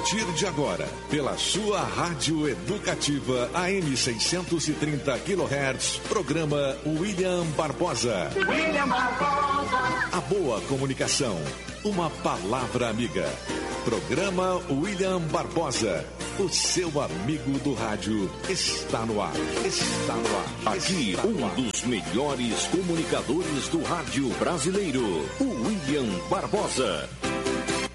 partir de agora, pela sua Rádio Educativa AM 630 kHz, programa William Barbosa. William Barbosa. A boa comunicação, uma palavra amiga. Programa William Barbosa. O seu amigo do rádio está no ar. Está no ar. Aqui, dos melhores comunicadores do rádio brasileiro, o William Barbosa.